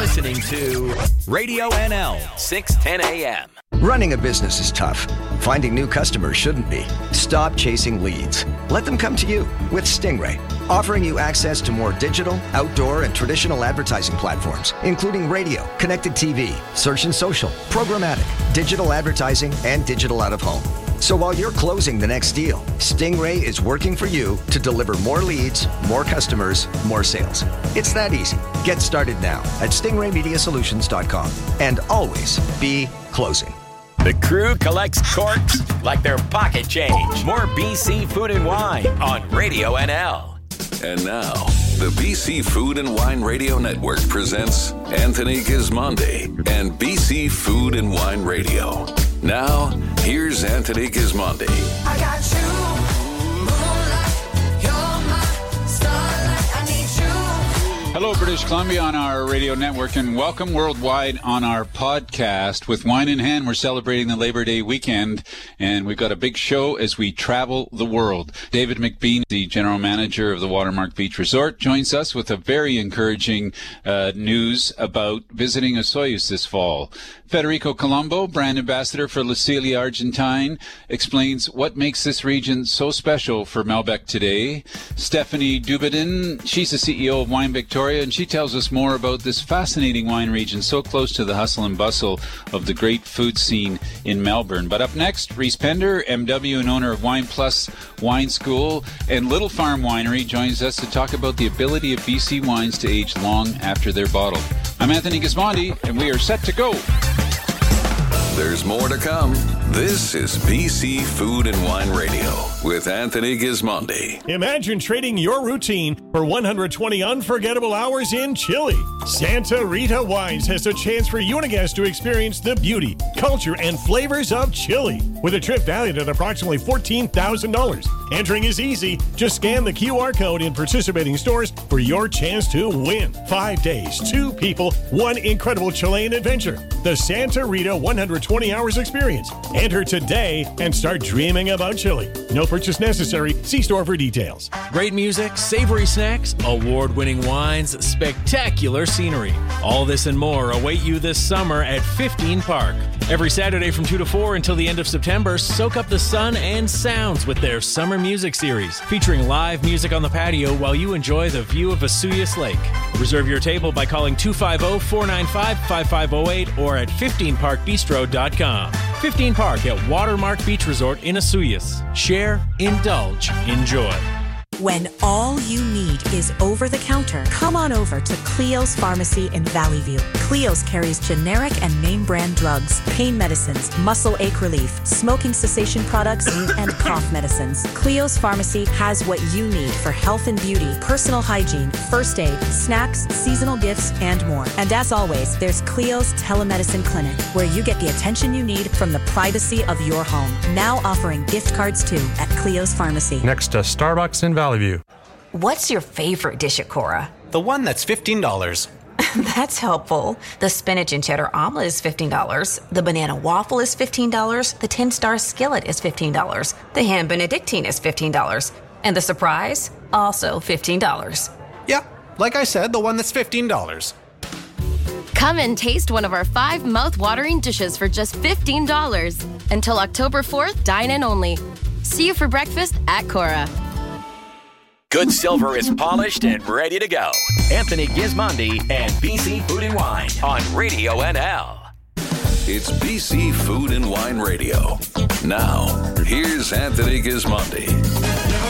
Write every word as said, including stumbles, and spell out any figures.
listening to Radio N L, six ten a.m. Running a business is tough. Finding new customers shouldn't be. Stop chasing leads. Let them come to you with Stingray, offering you access to more digital, outdoor, and traditional advertising platforms, including radio, connected T V, search and social, programmatic, digital advertising, and digital out-of-home. So while you're closing the next deal, Stingray is working for you to deliver more leads, more customers, more sales. It's that easy. Get started now at stingray media solutions dot com and always be closing. The crew collects corks like their pocket change. More B C Food and Wine on Radio N L. And now, the B C Food and Wine Radio Network presents Anthony Gismondi and B C Food and Wine Radio. Now, here's Anthony Gismondi. I got you, moonlight, you're my starlight, I need you. Hello, British Columbia on our radio network, and welcome worldwide on our podcast. With wine in hand, we're celebrating the Labor Day weekend, and we've got a big show as we travel the world. David McBean, the general manager of the Watermark Beach Resort, joins us with a very encouraging uh, news about visiting Osoyoos this fall. Federico Colombo, brand ambassador for La Celia Argentine, explains what makes this region so special for Malbec today. Stephanie Dubedin, she's the C E O of Wine Victoria, and she tells us more about this fascinating wine region so close to the hustle and bustle of the great food scene in Melbourne. But up next, Reese Pender, M W and owner of Wine Plus Wine School and Little Farm Winery, joins us to talk about the ability of B C wines to age long after they're bottled. I'm Anthony Gismondi, and we are set to go. There's more to come. This is B C Food and Wine Radio with Anthony Gismondi. Imagine trading your routine for one hundred twenty unforgettable hours in Chile. Santa Rita Wines has a chance for you and a guest to experience the beauty, culture, and flavors of Chile with a trip valued at approximately fourteen thousand dollars. Entering is easy. Just scan the Q R code in participating stores for your chance to win. Five days, two people, one incredible Chilean adventure. The Santa Rita one hundred twenty hours experience. Enter today and start dreaming about Chile. No purchase necessary. See store for details. Great music, savory snacks, award-winning wines, spectacular scenery. All this and more await you this summer at fifteen Park. Every Saturday from two to four until the end of September, soak up the sun and sounds with their summer music series, featuring live music on the patio while you enjoy the view of Osoyoos Lake. Reserve your table by calling two five zero, four nine five, five five zero eight or at fifteen park bistro dot com. fifteen Park at Watermark Beach Resort in Osoyoos. Share, indulge, enjoy. When all you need is over-the-counter, come on over to Cleo's Pharmacy in Valley View. Cleo's carries generic and name-brand drugs, pain medicines, muscle ache relief, smoking cessation products, and cough medicines. Cleo's Pharmacy has what you need for health and beauty, personal hygiene, first aid, snacks, seasonal gifts, and more. And as always, there's Cleo's Telemedicine Clinic, where you get the attention you need from the privacy of your home. Now offering gift cards too at Cleo's Pharmacy. Next to Starbucks in Valley View. What's your favorite dish at Cora? The one that's fifteen dollars. That's helpful. The spinach and cheddar omelet is fifteen dollars. The banana waffle is fifteen dollars. The ten-star skillet is fifteen dollars. The ham benedictine is fifteen dollars. And the surprise? Also fifteen dollars. Yeah, like I said, the one that's fifteen dollars. Come and taste one of our five mouth-watering dishes for just fifteen dollars. Until October fourth, dine in only. See you for breakfast at Cora. Good silver is polished and ready to go. Anthony Gismondi and B C Food and Wine on Radio N L. It's B C Food and Wine Radio. Now, here's Anthony Gismondi.